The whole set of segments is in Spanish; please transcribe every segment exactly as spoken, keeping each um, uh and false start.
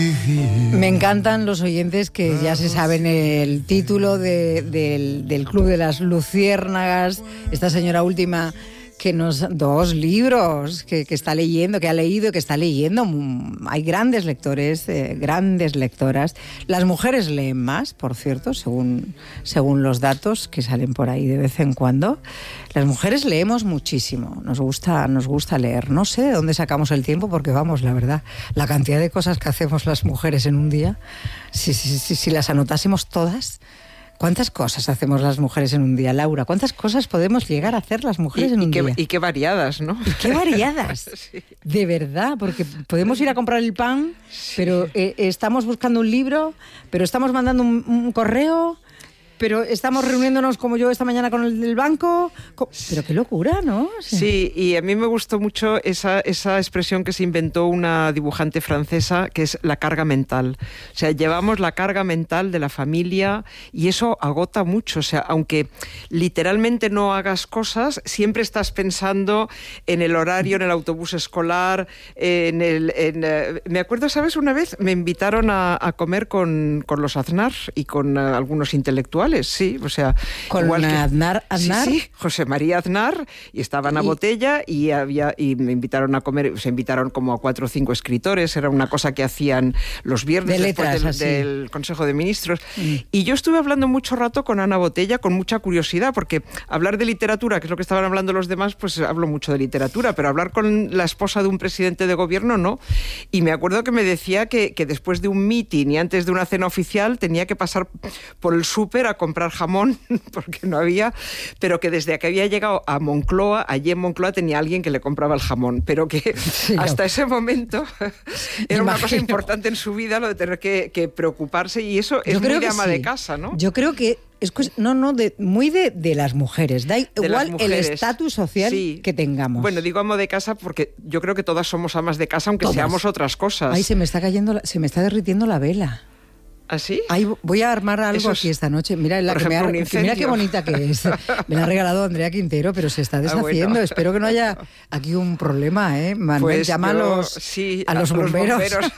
Me encantan los oyentes que ya se saben el título de, del, del Club de las Luciérnagas. Esta señora última que nos... Dos libros que, que está leyendo, que ha leído, que está leyendo. Hay grandes lectores, eh, grandes lectoras. Las mujeres leen más, por cierto, según, según los datos que salen por ahí de vez en cuando. Las mujeres leemos muchísimo, nos gusta, nos gusta leer. No sé de dónde sacamos el tiempo porque, vamos, la verdad, la cantidad de cosas que hacemos las mujeres en un día, si, si, si, si las anotásemos todas... ¿Cuántas cosas hacemos las mujeres en un día, Laura? ¿Cuántas cosas podemos llegar a hacer las mujeres y, en un y qué, día? Y qué variadas, ¿no? Y qué variadas, sí. De verdad, porque podemos ir a comprar el pan, sí. pero eh, estamos buscando un libro, pero estamos mandando un, un correo... Pero estamos reuniéndonos como yo esta mañana con el del banco. Pero qué locura, ¿no? O sea... Sí, y a mí me gustó mucho esa, esa expresión que se inventó una dibujante francesa, que es la carga mental. O sea, llevamos la carga mental de la familia y eso agota mucho. O sea, aunque literalmente no hagas cosas, siempre estás pensando en el horario, en el autobús escolar, en el... En, uh, me acuerdo, ¿sabes? Una vez me invitaron a, a comer con, con los Aznar y con uh, algunos intelectuales. Sí, o sea, con igual que, Aznar, Aznar. Sí, sí, José María Aznar, y estaba Ana y... Botella y había y me invitaron a comer, se invitaron como a cuatro o cinco escritores, era una cosa que hacían los viernes de después letras, del, del Consejo de Ministros. Mm. Y yo estuve hablando mucho rato con Ana Botella con mucha curiosidad, porque hablar de literatura, que es lo que estaban hablando los demás, pues hablo mucho de literatura, pero hablar con la esposa de un presidente de gobierno, no. Y me acuerdo que me decía que, que después de un meeting y antes de una cena oficial tenía que pasar por el súper a comprar jamón, porque no había, pero que desde que había llegado a Moncloa, allí en Moncloa tenía alguien que le compraba el jamón, pero que sí, hasta no. ese momento era una cosa importante en su vida lo de tener que, que preocuparse, y eso es muy de ama sí. de casa, ¿no? Yo creo que es no, no, de, muy de, de las mujeres, da igual el estatus social sí. que tengamos. Bueno, digo amo de casa porque yo creo que todas somos amas de casa, aunque todas. seamos otras cosas. Ay, se me está cayendo, se me está derritiendo la vela. ¿Ah, sí? Ay, voy a armar algo es, aquí esta noche. Mira, la que ejemplo, me ha, que mira qué bonita que es. Me la ha regalado Andrea Quintero, pero se está deshaciendo. Ah, bueno. Espero que no haya aquí un problema, ¿eh? Manuel, pues llama yo, a los, sí, a los bomberos. Los bomberos.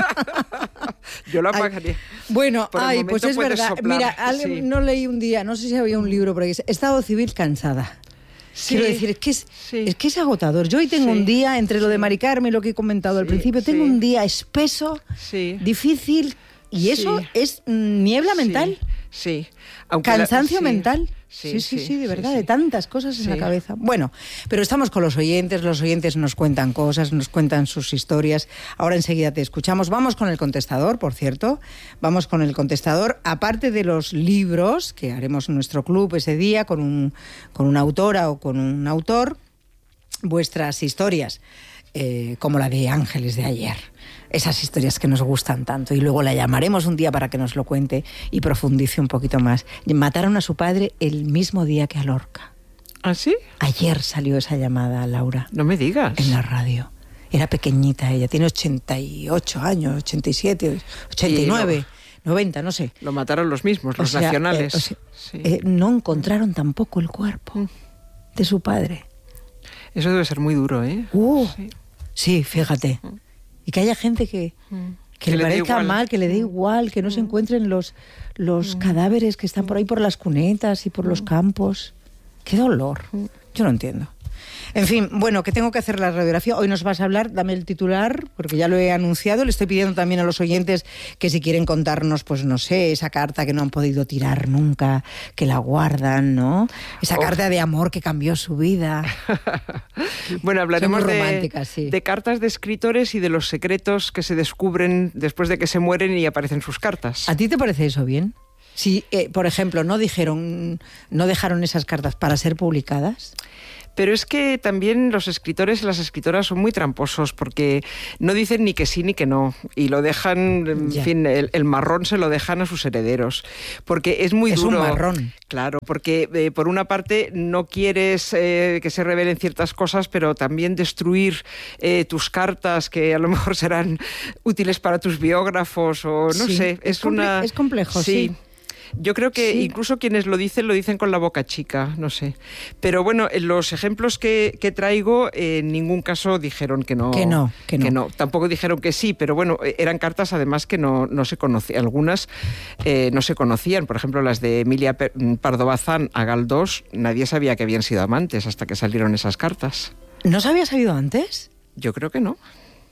Yo lo apagaría. Ay, bueno, ay, pues es verdad. Soplar. Mira, sí. no leí un día, no sé si había un libro por ahí. Estado civil cansada. Sí, Quiero decir, es que es, sí. es que es agotador. Yo hoy tengo sí. un día, entre lo de Mari Carmen y lo que he comentado sí, al principio, tengo sí. un día espeso, sí. difícil, y eso sí. es niebla mental. Sí. sí. Aunque Cansancio la, sí. mental. Sí, sí, sí, sí, sí, de verdad, sí, de sí. tantas cosas sí. en la cabeza. Bueno, pero estamos con los oyentes, los oyentes nos cuentan cosas, nos cuentan sus historias. Ahora enseguida te escuchamos. Vamos con el contestador, por cierto. Vamos con el contestador. Aparte de los libros, que haremos en nuestro club ese día con, un, con una autora o con un autor, vuestras historias, eh, como la de Ángeles de ayer. Esas historias que nos gustan tanto, y luego la llamaremos un día para que nos lo cuente y profundice un poquito más. Mataron a su padre el mismo día que a Lorca. ¿Ah, sí? Ayer salió esa llamada, Laura. No me digas. En la radio. Era pequeñita ella, tiene ochenta y ocho años, ochenta y siete, ochenta y nueve, lo, noventa, no sé. Lo mataron los mismos, los o sea, nacionales. Eh, o sea, sí. eh, no encontraron tampoco el cuerpo mm. de su padre. Eso debe ser muy duro, ¿eh? Uh, sí. sí, fíjate. Mm. Y que haya gente que, que, que le, le parezca mal, que le dé igual, que no mm. se encuentren los, los mm. cadáveres que están por ahí por las cunetas y por mm. los campos. ¡Qué dolor! Yo no entiendo. En fin, bueno, que tengo que hacer la radiografía. Hoy nos vas a hablar, dame el titular, porque ya lo he anunciado. Le estoy pidiendo también a los oyentes que si quieren contarnos, pues no sé, esa carta que no han podido tirar nunca, que la guardan, ¿no? Esa oh. carta de amor que cambió su vida. Bueno, hablaremos de, sí. de cartas de escritores y de los secretos que se descubren después de que se mueren y aparecen sus cartas. ¿A ti te parece eso bien? Si, eh, por ejemplo, no dijeron, no dejaron esas cartas para ser publicadas. Pero es que también los escritores y las escritoras son muy tramposos porque no dicen ni que sí ni que no y lo dejan, en ya. fin, el, el marrón se lo dejan a sus herederos. Porque es muy es duro. Es un marrón. Claro, porque eh, por una parte no quieres eh, que se revelen ciertas cosas, pero también destruir eh, tus cartas que a lo mejor serán útiles para tus biógrafos o no sí, sé. Es, es una Es complejo, sí. sí. Yo creo que Sí. incluso quienes lo dicen, lo dicen con la boca chica, no sé. Pero bueno, en los ejemplos que, que traigo, eh, en ningún caso dijeron que no. Que no, que no. Tampoco dijeron que sí, pero bueno, eran cartas además que no, no se conocían. Algunas eh, no se conocían. Por ejemplo, las de Emilia Pardo Bazán a Galdós, nadie sabía que habían sido amantes hasta que salieron esas cartas. ¿No se había sabido antes? Yo creo que no.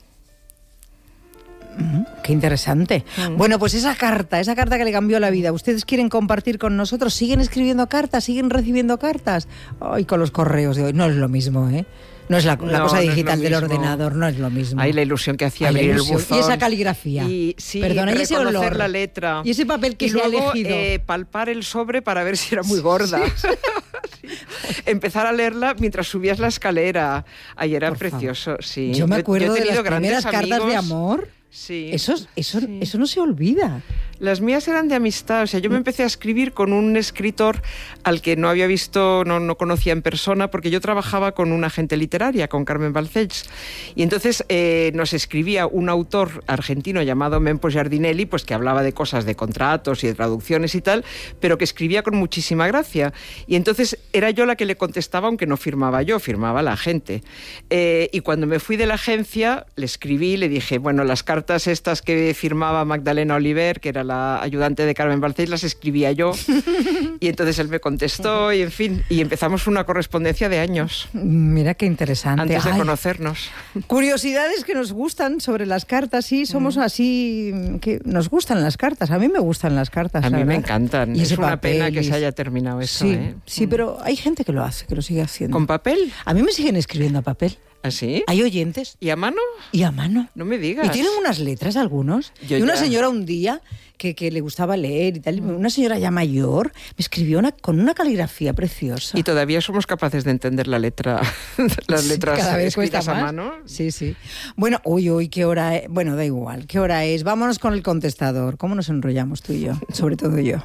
Mm, qué interesante. Mm. Bueno, pues esa carta, esa carta que le cambió la vida, ¿ustedes quieren compartir con nosotros? ¿Siguen escribiendo cartas? ¿Siguen recibiendo cartas? Ay, con los correos de hoy. No es lo mismo, ¿eh? No es la, la no, cosa digital no del ordenador, no es lo mismo. Hay la ilusión que hacía abrir el buzón. Y esa caligrafía. Y, sí, Perdona, y ese olor. la letra. Y ese papel que y se luego, ha elegido. Eh, palpar el sobre para ver si era muy gorda. Sí. Sí. Empezar a leerla mientras subías la escalera. Ayer era Por precioso, favor. sí. Yo me acuerdo yo, yo de las primeras amigos. cartas de amor. Sí. Eso, eso, sí. eso no se olvida. Las mías eran de amistad, o sea, yo me empecé a escribir con un escritor al que no había visto, no, no conocía en persona, porque yo trabajaba con una agente literaria, con Carmen Balcells, y entonces eh, nos escribía un autor argentino llamado Mempo Giardinelli, pues que hablaba de cosas de contratos y de traducciones y tal, pero que escribía con muchísima gracia, y entonces era yo la que le contestaba, aunque no firmaba yo, firmaba la agente. Eh, y cuando me fui de la agencia, le escribí, le dije, bueno, las cartas estas que firmaba Magdalena Oliver, que era la ayudante de Carmen Balcells, las escribía yo, y entonces él me contestó, y en fin, y empezamos una correspondencia de años. Mira qué interesante. Antes de Ay, conocernos. Curiosidades que nos gustan sobre las cartas, sí, somos mm. así, que nos gustan las cartas, a mí me gustan las cartas. A mí ¿verdad? me encantan, y es una papel, pena que se haya terminado eso. Sí, ¿eh? sí, pero hay gente que lo hace, que lo sigue haciendo. ¿Con papel? A mí me siguen escribiendo a papel. ¿Ah, sí? Hay oyentes. ¿Y a mano? Y a mano. No me digas. Y tienen unas letras algunos. Yo y una ya. señora un día que, que le gustaba leer y tal, una señora ya mayor, me escribió una, con una caligrafía preciosa. Y todavía somos capaces de entender la letra, las letras sí, cada vez escritas a más. mano. Sí, sí. Bueno, uy, uy, qué hora es. Bueno, da igual, qué hora es. Vámonos con el contestador. ¿Cómo nos enrollamos tú y yo? Sobre todo yo.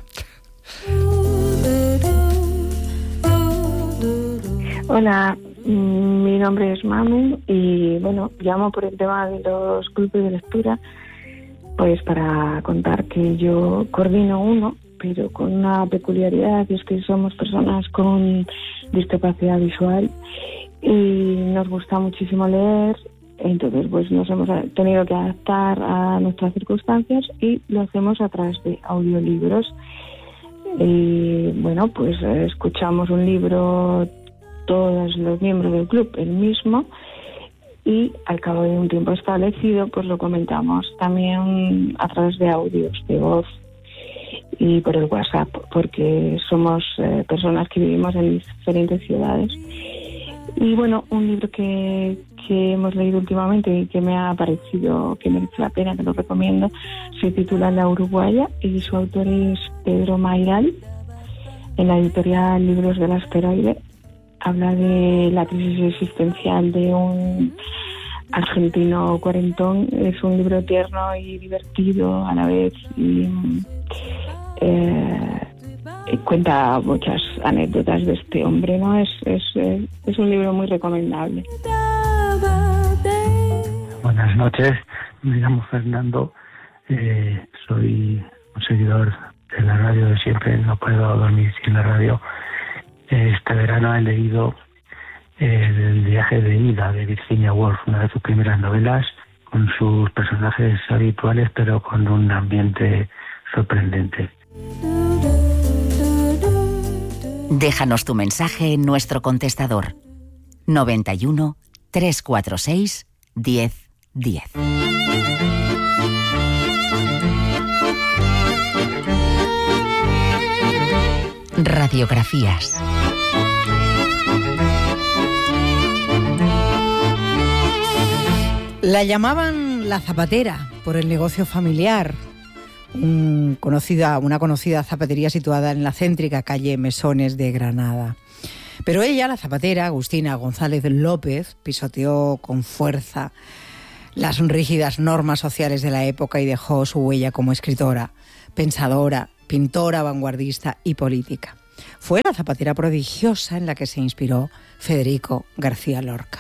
Hola, mi nombre es Mame y bueno, llamo por el tema de los grupos de lectura, pues para contar que yo coordino uno, pero con una peculiaridad, y es que somos personas con discapacidad visual y nos gusta muchísimo leer, entonces pues nos hemos tenido que adaptar a nuestras circunstancias y lo hacemos a través de audiolibros. Y bueno, pues escuchamos un libro todos los miembros del club el mismo y al cabo de un tiempo establecido pues lo comentamos también a través de audios de voz y por el WhatsApp, porque somos eh, personas que vivimos en diferentes ciudades. Y bueno, un libro que, que hemos leído últimamente y que me ha parecido que merece la pena, que lo recomiendo, se titula La Uruguaya y su autor es Pedro Mairal, en la editorial Libros del Asteroide. Habla de la crisis existencial de un argentino cuarentón. Es un libro tierno y divertido a la vez y eh, cuenta muchas anécdotas de este hombre, ¿no? Es, es, es un libro muy recomendable. Buenas noches, me llamo Fernando, eh, soy un seguidor de la radio de siempre, no puedo dormir sin la radio. Este verano he leído eh, El viaje de ida de Virginia Woolf, una de sus primeras novelas, con sus personajes habituales, pero con un ambiente sorprendente. Déjanos tu mensaje en nuestro contestador noventa y uno, trescientos cuarenta y seis, diez diez. Radiografías. La llamaban la zapatera por el negocio familiar. Un conocida, una conocida zapatería situada en la céntrica calle Mesones de Granada. Pero ella, la zapatera, Agustina González López, pisoteó con fuerza las rígidas normas sociales de la época y dejó su huella como escritora, pensadora, pintora vanguardista y política. Fue la zapatera prodigiosa en la que se inspiró Federico García Lorca.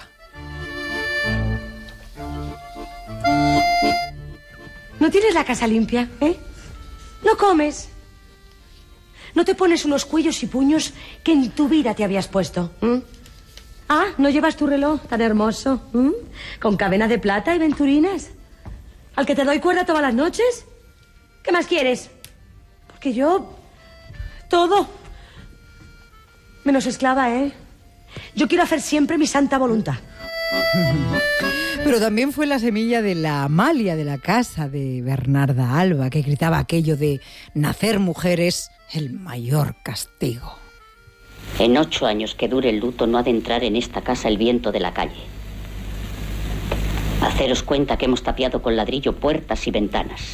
¿No tienes la casa limpia, eh? ¿No comes? no te pones unos cuellos y puños que en tu vida te habías puesto. ¿Mm? Ah, ¿no llevas tu reloj tan hermoso? ¿Mm? Con cadena de plata y venturinas. ¿Al que te doy cuerda todas las noches? ¿Qué más quieres? Porque yo... todo. Menos esclava, ¿eh? Yo quiero hacer siempre mi santa voluntad. Pero también fue la semilla de la Amalia de la casa de Bernarda Alba, que gritaba aquello de nacer mujer es el mayor castigo. En ocho años que dure el luto no ha de entrar en esta casa el viento de la calle. Haceros cuenta que hemos tapiado con ladrillo puertas y ventanas.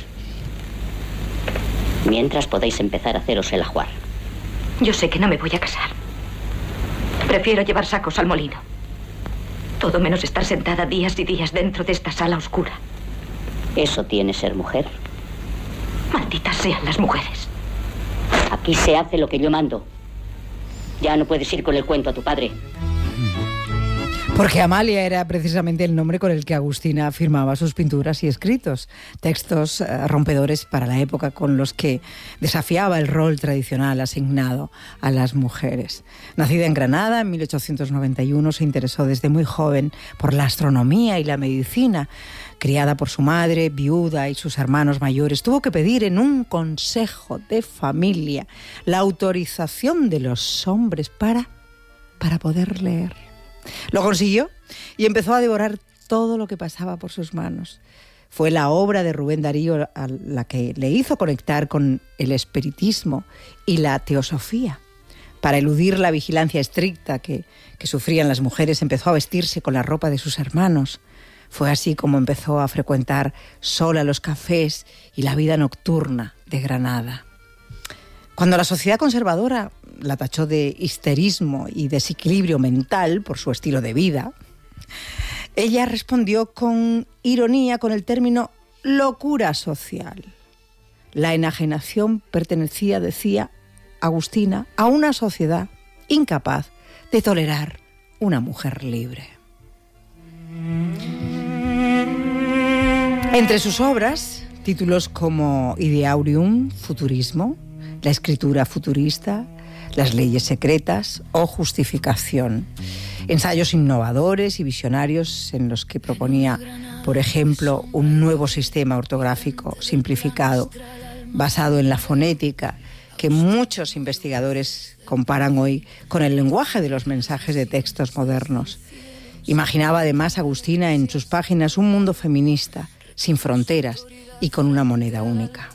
Mientras podéis empezar a haceros el ajuar. Yo sé que no me voy a casar. Prefiero llevar sacos al molino. Todo menos estar sentada días y días dentro de esta sala oscura. ¿Eso tiene ser mujer? Malditas sean las mujeres. Aquí se hace lo que yo mando. Ya no puedes ir con el cuento a tu padre. Porque Amalia era precisamente el nombre con el que Agustina firmaba sus pinturas y escritos, textos eh, rompedores para la época con los que desafiaba el rol tradicional asignado a las mujeres. Nacida en Granada en mil ochocientos noventa y uno, se interesó desde muy joven por la astronomía y la medicina. Criada por su madre, viuda, y sus hermanos mayores, tuvo que pedir en un consejo de familia la autorización de los hombres para, para poder leer. Lo consiguió y empezó a devorar todo lo que pasaba por sus manos. Fue la obra de Rubén Darío a la que le hizo conectar con el espiritismo y la teosofía. Para eludir la vigilancia estricta que, que sufrían las mujeres, empezó a vestirse con la ropa de sus hermanos. Fue así como empezó a frecuentar sola los cafés y la vida nocturna de Granada. Cuando la sociedad conservadora la tachó de histerismo y desequilibrio mental por su estilo de vida, ella respondió con ironía con el término locura social. La enajenación pertenecía, decía Agustina, a una sociedad incapaz de tolerar una mujer libre. Entre sus obras, títulos como Ideaurium, Futurismo, la escritura futurista, las leyes secretas o justificación. Ensayos innovadores y visionarios en los que proponía, por ejemplo, un nuevo sistema ortográfico simplificado, basado en la fonética, que muchos investigadores comparan hoy con el lenguaje de los mensajes de textos modernos. Imaginaba además Agustina en sus páginas un mundo feminista, sin fronteras y con una moneda única.